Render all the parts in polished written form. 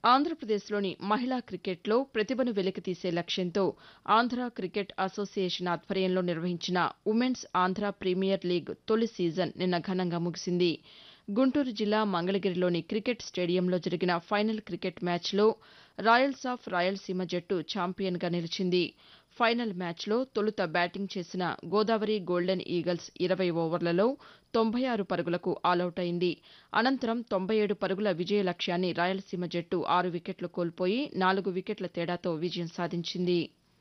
ఆంధ్రప్రదేశ్లోని మహిళా క్రికెట్లో ప్రతిభను వెలికితీసే లక్ష్యంతో ఆంధ్ర క్రికెట్ అసోసియేషన్ ఆధ్వర్యంలో నిర్వహించిన ఉమెన్స్ ఆంధ్ర ప్రీమియర్ లీగ్ తొలి సీజన్ నిన్న ఘనంగా ముగిసింది. గుంటూరు జిల్లా మంగళగిరిలోని క్రికెట్ స్టేడియంలో జరిగిన ఫైనల్ క్రికెట్ మ్యాచ్లో రాయల్స్ ఆఫ్ రాయలసీమ జట్టు ఛాంపియన్గా నిలిచింది. ఫైనల్ మ్యాచ్లో తొలుత బ్యాటింగ్ చేసిన గోదావరి గోల్డెన్ ఈగల్స్ 20 ఓవర్లలో 96 పరుగులకు ఆలౌటైంది. అనంతరం 97 పరుగుల విజయ లక్ష్యాన్ని రాయలసీమ జట్టు 6 వికెట్లు కోల్పోయి 4 వికెట్ల తేడాతో విజయం సాధించింది.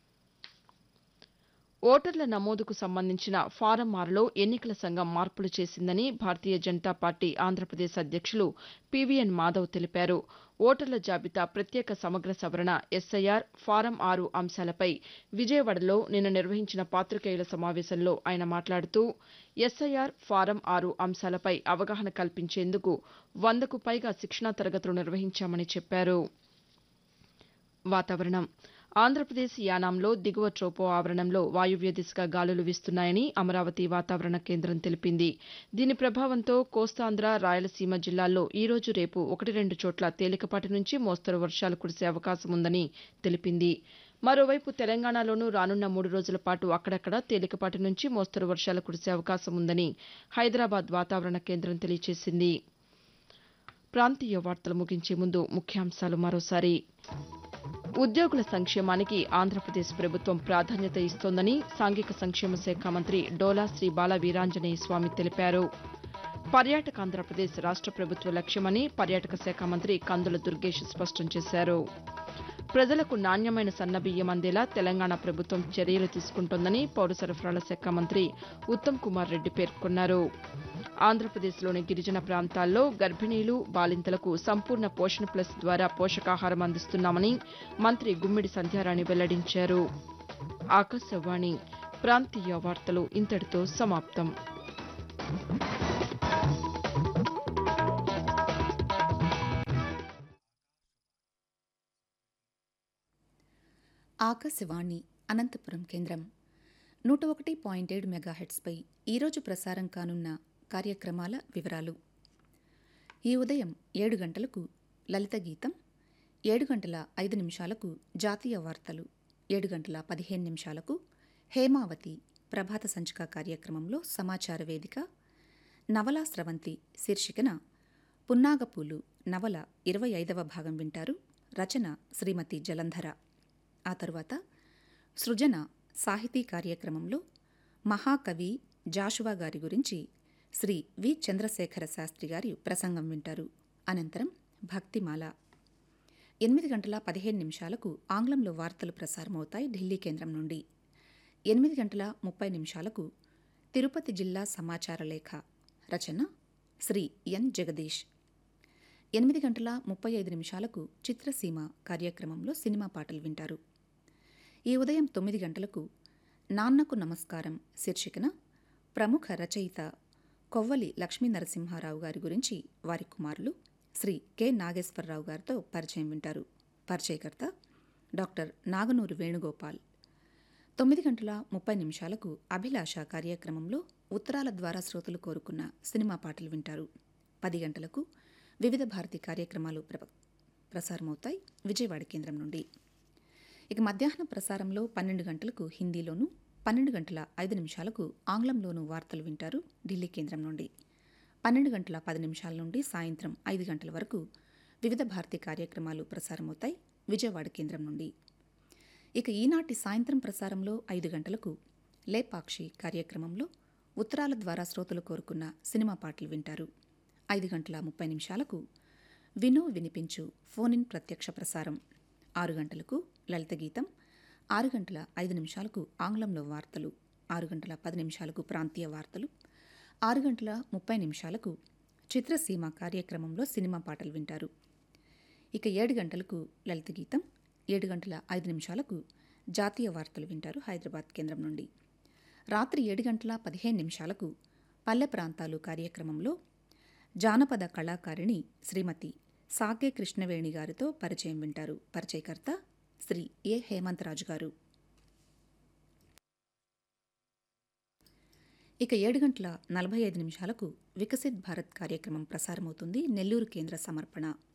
ఓటర్ల నమోదుకు సంబంధించిన ఫారం 6లో ఎన్నికల సంఘం మార్పులు చేసిందని భారతీయ జనతా పార్టీ ఆంధ్రప్రదేశ్ అధ్యక్షులు పీవీఎన్ మాధవ్ తెలిపారు. ఓటర్ల జాబితా ప్రత్యేక సమగ్ర సవరణ ఎస్ఐఆర్ ఫారం 6 అంశాలపై విజయవాడలో నిన్న నిర్వహించిన పాతికేయుల సమావేశంలో ఆయన మాట్లాడుతూ ఎస్ఐఆర్ ఫారం 6 అంశాలపై అవగాహన కల్పించేందుకు 100కు పైగా శిక్షణా తరగతులు నిర్వహించామని చెప్పారు. వాతావరణం ఆంధ్రప్రదేశ్ యానాంలో దిగువ ట్రోపో ఆవరణంలో వాయువ్య దిశగా గాలులు వీస్తున్నాయని అమరావతి వాతావరణ కేంద్రం తెలిపింది. దీని ప్రభావంతో కోస్తాంధ్ర రాయలసీమ జిల్లాల్లో ఈ రోజు రేపు 1-2 చోట్ల తేలికపాటి నుంచి మోస్తరు వర్షాలు కురిసే అవకాశం ఉందని తెలిపింది. మరోవైపు తెలంగాణలోనూ రానున్న 3 రోజుల పాటు అక్కడక్కడ తేలికపాటి నుంచి మోస్తరు వర్షాలు కురిసే అవకాశం ఉందని హైదరాబాద్ వాతావరణ కేంద్రం తెలియజేసింది. ప్రాంతీయ వార్తలు ముగించే ముందు ముఖ్యాంశాలు మరోసారి. ఉద్యోగుల సంక్షేమానికి ఆంధ్రప్రదేశ్ ప్రభుత్వం ప్రాధాన్యత ఇస్తోందని సాంఘిక సంక్షేమ శాఖ మంత్రి డోలా శ్రీ బాల వీరాంజనేయ స్వామి తెలిపారు. పర్యాటక ఆంధ్రప్రదేశ్ రాష్ట ప్రభుత్వ లక్ష్యమని పర్యాటక శాఖ మంత్రి కందుల దుర్గేష్ స్పష్టం చేశారు. ప్రజలకు నాణ్యమైన సన్నబియ్యం అందేలా తెలంగాణ ప్రభుత్వం చర్యలు తీసుకుంటోందని పౌర సరఫరాల శాఖ మంత్రి ఉత్తమ్ కుమార్ రెడ్డి పేర్కొన్నారు. ఆంధ్రప్రదేశ్లోని గిరిజన ప్రాంతాల్లో గర్భిణీలు బాలింతలకు సంపూర్ణ పోషణ ప్లస్ ద్వారా పోషకాహారం అందిస్తున్నామని మంత్రి గుమ్మిడి సంధ్యారాణి వెల్లడించారు. ఆకాశవాణి ప్రాంతీయ వార్తలు ఇంతటితో సమాప్తం. ఆకాశవాణి అనంతపురం కేంద్రం 101.7 మెగాహెట్స్పై ఈరోజు ప్రసారం కానున్న కార్యక్రమాల వివరాలు. ఈ ఉదయం 7 గంటలకు లలిత గీతం, 7 గంటల 5 నిమిషాలకు జాతీయ వార్తలు, 7 గంటల 15 నిమిషాలకు హేమావతి ప్రభాత సంచిక కార్యక్రమంలో సమాచార వేదిక, నవలా స్రవంతి శీర్షికన పున్నాగపూలు నవల 25వ భాగం వింటారు. రచన శ్రీమతి జలంధర. ఆ తరువాత సృజన సాహితీ కార్యక్రమంలో మహాకవి జాషువా గారి గురించి శ్రీ వి చంద్రశేఖర శాస్త్రి గారి ప్రసంగం వింటారు. అనంతరం భక్తిమాల. 8 గంటల 15 నిమిషాలకు ఆంగ్లంలో వార్తలు ప్రసారమవుతాయి ఢిల్లీ కేంద్రం నుండి. 8 గంటల 30 నిమిషాలకు తిరుపతి జిల్లా సమాచార లేఖ, రచన శ్రీ ఎన్ జగదీష్. 8 గంటల 35 నిమిషాలకు చిత్రసీమ కార్యక్రమంలో సినిమా పాటలు వింటారు. ఈ ఉదయం 9 గంటలకు నాన్నకు నమస్కారం శీర్షికన ప్రముఖ రచయిత కొవ్వలి లక్ష్మీనరసింహారావు గారి గురించి వారి కుమారులు శ్రీ కె నాగేశ్వరరావు గారితో పరిచయం వింటారు. పరిచయకర్త డాక్టర్ నాగనూరి వేణుగోపాల్. 9 గంటల 30 నిమిషాలకు అభిలాష కార్యక్రమంలో ఉత్తరాల ద్వారా శ్రోతలు కోరుకున్న సినిమా పాటలు వింటారు. 10 గంటలకు వివిధ భారతి కార్యక్రమాలు ప్రసారమవుతాయి విజయవాడ కేంద్రం నుండి. ఇక మధ్యాహ్న ప్రసారంలో 12 గంటలకు హిందీలోను, 12 గంటల 5 నిమిషాలకు ఆంగ్లంలోనూ వార్తలు వింటారు ఢిల్లీ కేంద్రం నుండి. 12 గంటల 10 నిమిషాల నుండి సాయంత్రం 5 గంటల వరకు వివిధ భారతి కార్యక్రమాలు ప్రసారమవుతాయి విజయవాడ కేంద్రం నుండి. ఇక ఈనాటి సాయంత్రం ప్రసారంలో 5 గంటలకు లేపాక్షి కార్యక్రమంలో ఉత్తరాల ద్వారా శ్రోతలు కోరుకున్న సినిమా పాటలు వింటారు. 5 గంటల 30 నిమిషాలకు విను వినిపించు ఫోన్ ఇన్ ప్రత్యక్ష ప్రసారం. 6 గంటలకు లలిత గీతం, 6 గంటల 5 నిమిషాలకు ఆంగ్లంలో వార్తలు, 6 గంటల 10 నిమిషాలకు ప్రాంతీయ వార్తలు, 6 గంటల 30 నిమిషాలకు చిత్రసీమ కార్యక్రమంలో సినిమా పాటలు వింటారు. ఇక 7 గంటలకు లలిత గీతం, 7 గంటల 5 నిమిషాలకు జాతీయ వార్తలు వింటారు హైదరాబాద్ కేంద్రం నుండి. రాత్రి 7 గంటల 15 నిమిషాలకు పల్లె ప్రాంతాలు కార్యక్రమంలో జానపద కళాకారిణి శ్రీమతి సాకే కృష్ణవేణి గారితో పరిచయం వింటారు. పరిచయకర్త శ్రీ ఏ హేమంతరాజు గారు. ఇక 7 గంటల 45 నిమిషాలకు వికసిత్ భారత్ కార్యక్రమం ప్రసారమవుతుంది నెల్లూరు కేంద్ర సమర్పణ.